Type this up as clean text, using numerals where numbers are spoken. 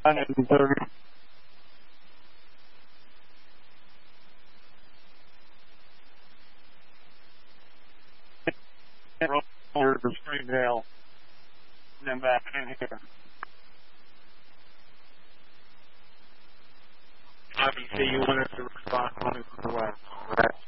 130. Roller to Springdale, and then back in here. Obviously, you wanted to respond to the west.